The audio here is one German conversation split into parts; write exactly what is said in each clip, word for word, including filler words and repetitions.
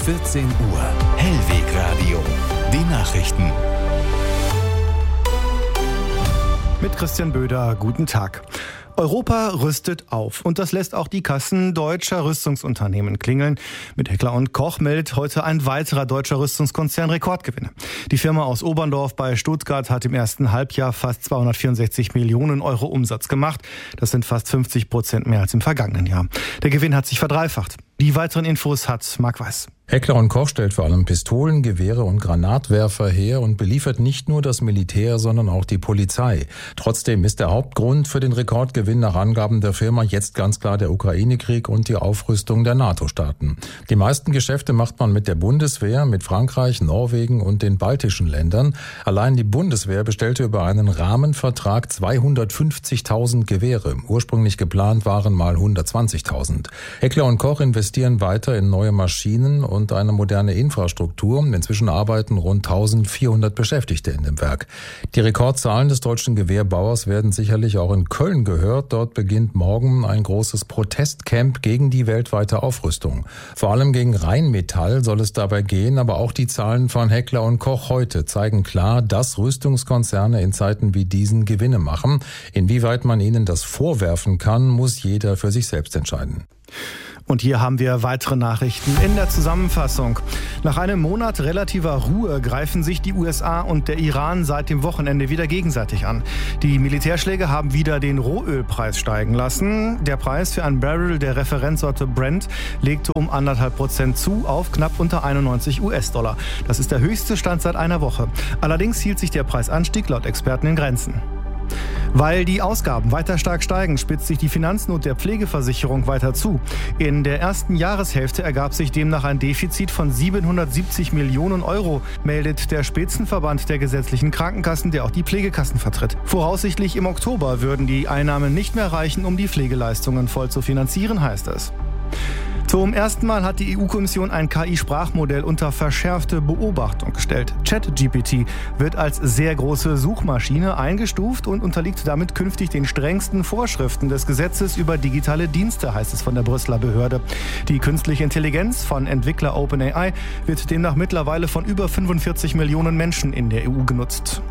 vierzehn Uhr. Hellwegradio. Die Nachrichten. Mit Christian Böder, guten Tag. Europa rüstet auf und das lässt auch die Kassen deutscher Rüstungsunternehmen klingeln. Mit Heckler und Koch meldet heute ein weiterer deutscher Rüstungskonzern Rekordgewinne. Die Firma aus Oberndorf bei Stuttgart hat im ersten Halbjahr fast zweihundertvierundsechzig Millionen Euro Umsatz gemacht. Das sind fast fünfzig Prozent mehr als im vergangenen Jahr. Der Gewinn hat sich verdreifacht. Die weiteren Infos hat Marc Weiß. Heckler und Koch stellt vor allem Pistolen, Gewehre und Granatwerfer her und beliefert nicht nur das Militär, sondern auch die Polizei. Trotzdem ist der Hauptgrund für den Rekordgewinn nach Angaben der Firma jetzt ganz klar der Ukraine-Krieg und die Aufrüstung der NATO-Staaten. Die meisten Geschäfte macht man mit der Bundeswehr, mit Frankreich, Norwegen und den baltischen Ländern. Allein die Bundeswehr bestellte über einen Rahmenvertrag zweihundertfünfzigtausend Gewehre. Ursprünglich geplant waren mal hundertzwanzigtausend. Heckler und Koch investieren weiter in neue Maschinen und und eine moderne Infrastruktur. Inzwischen arbeiten rund eintausendvierhundert Beschäftigte in dem Werk. Die Rekordzahlen des deutschen Gewehrbauers werden sicherlich auch in Köln gehört. Dort beginnt morgen ein großes Protestcamp gegen die weltweite Aufrüstung. Vor allem gegen Rheinmetall soll es dabei gehen, aber auch die Zahlen von Heckler und Koch heute zeigen klar, dass Rüstungskonzerne in Zeiten wie diesen Gewinne machen. Inwieweit man ihnen das vorwerfen kann, muss jeder für sich selbst entscheiden. Und hier haben wir weitere Nachrichten in der Zusammenfassung. Nach einem Monat relativer Ruhe greifen sich die U S A und der Iran seit dem Wochenende wieder gegenseitig an. Die Militärschläge haben wieder den Rohölpreis steigen lassen. Der Preis für ein Barrel der Referenzsorte Brent legte um anderthalb Prozent zu auf knapp unter einundneunzig US-Dollar. Das ist der höchste Stand seit einer Woche. Allerdings hielt sich der Preisanstieg laut Experten in Grenzen. Weil die Ausgaben weiter stark steigen, spitzt sich die Finanznot der Pflegeversicherung weiter zu. In der ersten Jahreshälfte ergab sich demnach ein Defizit von siebenhundertsiebzig Millionen Euro, meldet der Spitzenverband der gesetzlichen Krankenkassen, der auch die Pflegekassen vertritt. Voraussichtlich im Oktober würden die Einnahmen nicht mehr reichen, um die Pflegeleistungen voll zu finanzieren, heißt es. Zum ersten Mal hat die E U-Kommission ein K I-Sprachmodell unter verschärfte Beobachtung gestellt. ChatGPT wird als sehr große Suchmaschine eingestuft und unterliegt damit künftig den strengsten Vorschriften des Gesetzes über digitale Dienste, heißt es von der Brüsseler Behörde. Die künstliche Intelligenz von Entwickler OpenAI wird demnach mittlerweile von über fünfundvierzig Millionen Menschen in der E U genutzt.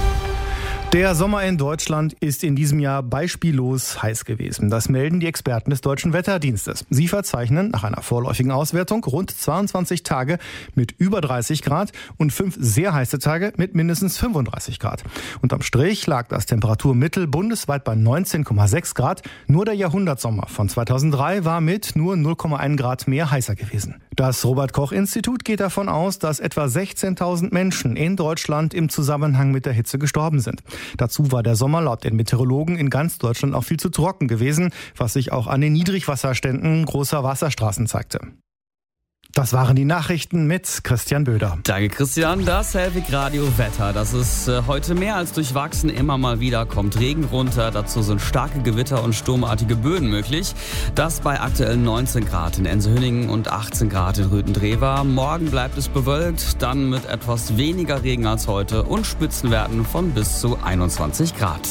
Der Sommer in Deutschland ist in diesem Jahr beispiellos heiß gewesen. Das melden die Experten des Deutschen Wetterdienstes. Sie verzeichnen nach einer vorläufigen Auswertung rund zweiundzwanzig Tage mit über dreißig Grad und fünf sehr heiße Tage mit mindestens fünfunddreißig Grad. Unterm Strich lag das Temperaturmittel bundesweit bei neunzehn Komma sechs Grad. Nur der Jahrhundertsommer von zweitausenddrei war mit nur null Komma eins Grad mehr heißer gewesen. Das Robert-Koch-Institut geht davon aus, dass etwa sechzehntausend Menschen in Deutschland im Zusammenhang mit der Hitze gestorben sind. Dazu war der Sommer laut den Meteorologen in ganz Deutschland auch viel zu trocken gewesen, was sich auch an den Niedrigwasserständen großer Wasserstraßen zeigte. Das waren die Nachrichten mit Christian Böder. Danke, Christian. Das Hellwegradio Wetter. Das ist äh, heute mehr als durchwachsen. Immer mal wieder kommt Regen runter. Dazu sind starke Gewitter und sturmartige Böen möglich. Das bei aktuell neunzehn Grad in Ense-Hüningen und achtzehn Grad in Rüthendrewer. Morgen bleibt es bewölkt, dann mit etwas weniger Regen als heute und Spitzenwerten von bis zu einundzwanzig Grad.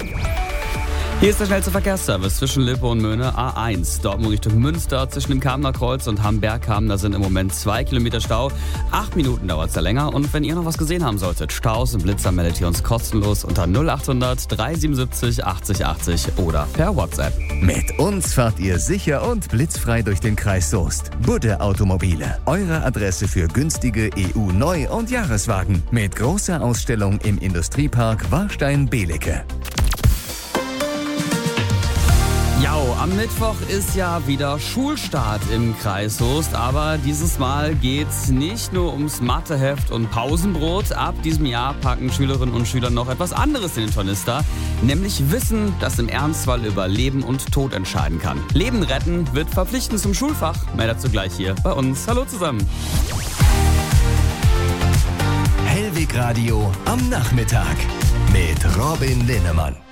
Hier ist der schnellste Verkehrsservice zwischen Lippe und Möhne A eins. Dortmund Richtung Münster zwischen dem Kamener Kreuz und Hamm-Bergkamen. Da sind im Moment zwei Kilometer Stau. Acht Minuten dauert es da länger. Und wenn ihr noch was gesehen haben solltet, Staus und Blitzer, meldet ihr uns kostenlos unter null achthundert dreihundertsiebenundsiebzig achtzig achtzig oder per WhatsApp. Mit uns fahrt ihr sicher und blitzfrei durch den Kreis Soest. Budde Automobile. Eure Adresse für günstige E U-Neu- und Jahreswagen. Mit großer Ausstellung im Industriepark Warstein-Belecke. Ja, am Mittwoch ist ja wieder Schulstart im Kreis Soest, aber dieses Mal geht's nicht nur ums Matheheft und Pausenbrot. Ab diesem Jahr packen Schülerinnen und Schüler noch etwas anderes in den Tornister, nämlich Wissen, das im Ernstfall über Leben und Tod entscheiden kann. Leben retten wird verpflichtend zum Schulfach. Mehr dazu gleich hier bei uns. Hallo zusammen. Hellwegradio am Nachmittag mit Robin Linnemann.